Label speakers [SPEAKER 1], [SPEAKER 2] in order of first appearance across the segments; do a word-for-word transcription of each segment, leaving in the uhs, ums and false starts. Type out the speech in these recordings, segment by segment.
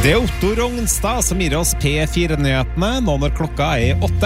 [SPEAKER 1] Det er Otto Rognstad som gir oss P fire-nyhetene nå når klokka er åtte.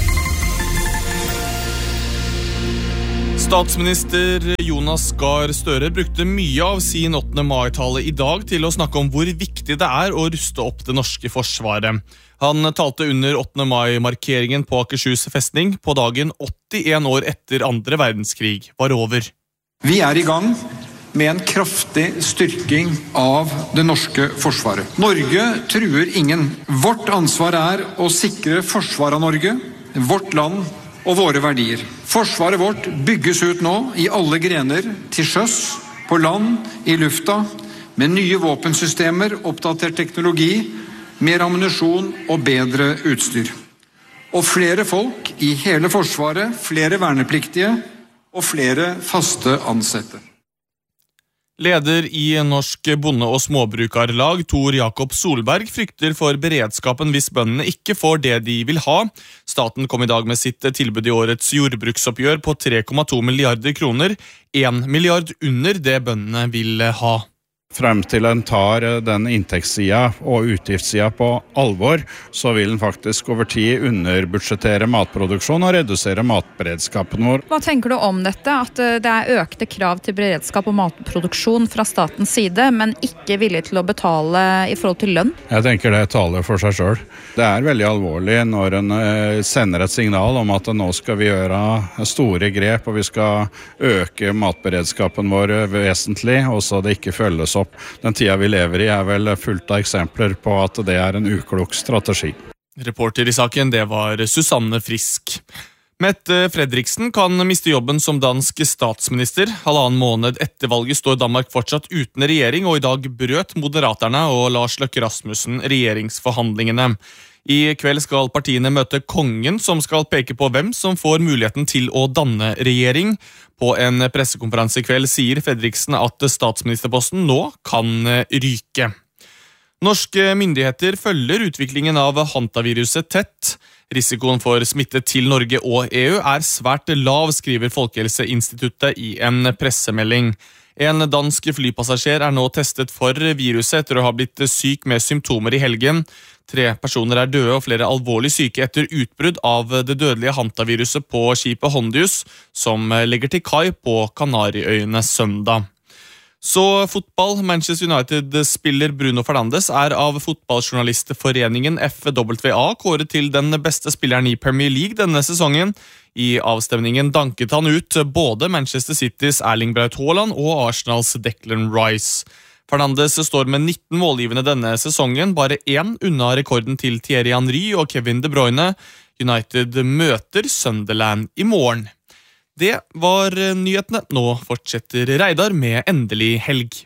[SPEAKER 2] Statsminister Jonas Gahr Støre brukte mye av sin åttende mai-tale i dag til å snakke om hvor viktig det er å ruste opp det norske forsvaret. Han talte under åttende mai-markeringen på Akershus festning på dagen åttien år etter andre verdenskrig var over.
[SPEAKER 3] Vi er i gang med en kraftig styrking av det norske forsvaret. Norge truer ingen. Vårt ansvar er å sikre forsvaret av Norge, vårt land og våre verdier. Forsvaret vårt bygges ut nå i alle grener, til sjøs, på land, i lufta, med nye våpensystemer, oppdatert teknologi, mer ammunisjon og bedre utstyr. Og flere folk i hele forsvaret, flere vernepliktige og flere faste ansatte.
[SPEAKER 2] Leder i Norsk bonde- og småbrukarlag, Tor Jakob Solberg, frykter for beredskapen hvis bøndene ikke får det de vil ha. Staten kom i dag med sitt tilbud i årets jordbruksoppgjør på tre komma to milliarder kroner, en milliard under det bøndene vil ha.
[SPEAKER 4] Frem til en tar den inntektssida og utgiftssida på alvor, så vil den faktisk over tid underbudsjettere matproduksjon og redusere matberedskapen vår.
[SPEAKER 5] Hva tenker du om dette, at det er økte krav til beredskap og matproduksjon fra statens side, men ikke villig til å betale i forhold til lønn?
[SPEAKER 4] Jeg tenker det taler for seg selv. Det er veldig alvorlig når en sender et signal om at nå skal vi gjøre store grep, og vi skal øke matberedskapen vår vesentlig, og så det ikke følges opp. Den tida vi lever i er vel fullt av eksempler på at det er en uklok strategi.
[SPEAKER 2] Reporter i saken, det var Susanne Frisk. Mette Fredriksen kan miste jobben som dansk statsminister. Halvannen måned etter valget står Danmark fortsatt uten regjering, og i dag brøt Moderaterne og Lars Løkke Rasmussen regjeringsforhandlingene. I kveld skal partiene møte kongen, som skal peke på hvem som får muligheten til å danne regjering. På en pressekonferanse i kveld sier Fredriksen at statsministerposten nå kan ryke. Norske myndigheter følger utviklingen av hantaviruset tett. Risikoen for smitte til Norge og E U er svært lav, skriver Folkehelseinstituttet i en pressemelding. En dansk flypassasjer er nå testet for viruset etter å ha blitt syk med symptomer i helgen. Tre personer er døde og flere alvorlig syke etter utbrudd av det dødelige hantaviruset på skipet Hondius, som legger til kai på Kanariøyene søndag. Så fotball. Manchester United-spiller Bruno Fernandes er av fotballjournalistforeningen F W A kåret til den beste spilleren i Premier League denne sesongen. I avstemningen danket han ut både Manchester Citys Erling Braut Haaland og Arsenals Declan Rice. Fernandes står med nitten målgivende denne sesongen, bare én unna rekorden til Thierry Henry og Kevin De Bruyne. United møter Sunderland i morgen. Det var nyhetene. Nå fortsetter Reidar med Endelig helg.